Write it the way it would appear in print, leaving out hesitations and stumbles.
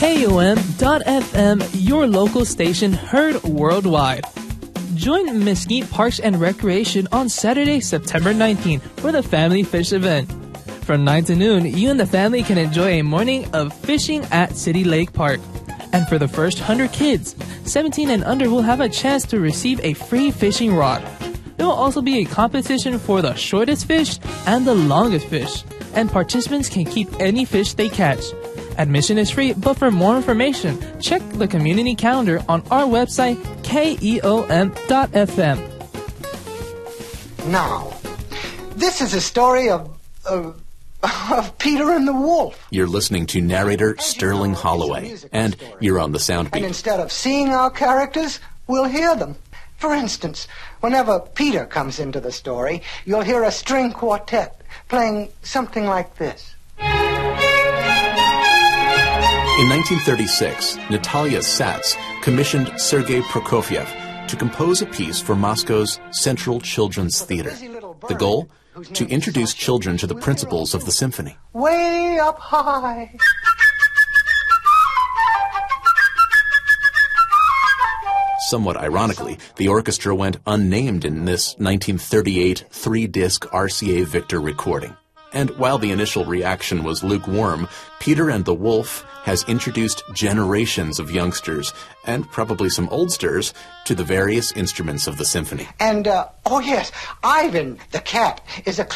KOM.FM, your local station heard worldwide. Join Mesquite Parks and Recreation on Saturday, September 19th for the Family Fish event. From 9 to noon, you and the family can enjoy a morning of fishing at City Lake Park. And for the first 100 kids, 17 and under will have a chance to receive a free fishing rod. There will also be a competition for the shortest fish and the longest fish, and participants can keep any fish they catch. Admission is free, but for more information, check the community calendar on our website, KEOM.FM. Now, this is a story of Peter and the Wolf. You're listening to narrator Sterling Holloway, and you're on the Soundbeat. And instead of seeing our characters, we'll hear them. For instance, whenever Peter comes into the story, you'll hear a string quartet playing something like this. In 1936, Natalia Satz commissioned Sergei Prokofiev to compose a piece for Moscow's Central Children's Theater. The goal? To introduce children to the principles of the symphony. Way up high. Somewhat ironically, the orchestra went unnamed in this 1938 three-disc RCA Victor recording. And while the initial reaction was lukewarm, Peter and the Wolf has introduced generations of youngsters, and probably some oldsters, to the various instruments of the symphony. And, oh yes, Ivan, the cat, is a